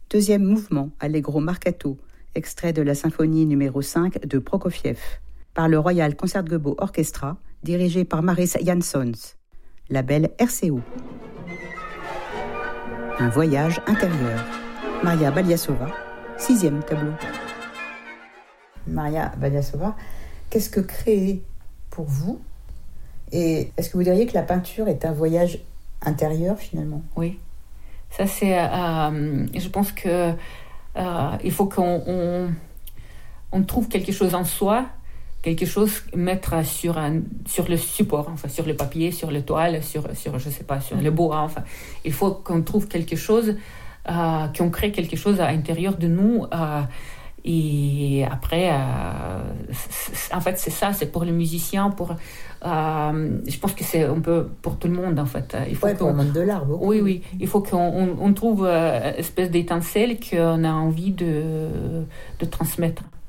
Deuxième mouvement, Allegro marcato, extrait de la symphonie numéro 5 de Prokofiev, par le Royal Concertgebouw Orchestra, dirigé par Maris Jansons, label RCO. Un voyage intérieur. Maria Baliasova, 6e tableau. Maria Baliasova, qu'est-ce que créer pour vous ? Et est-ce que vous diriez que la peinture est un voyage intérieur finalement ? Oui, ça c'est. Je pense que il faut qu'on trouve quelque chose en soi, quelque chose mettre sur le support, enfin sur le papier, sur le toile, sur je sais pas, sur le bois. Enfin, il faut qu'on trouve quelque chose, qu'on crée quelque chose à l'intérieur de nous. Et après, en fait, c'est ça, c'est pour le musicien, je pense que c'est un peu pour tout le monde, en fait. Il faut pour le monde de l'art, beaucoup. Oui, il faut qu'on trouve une espèce d'étincelle qu'on a envie de transmettre.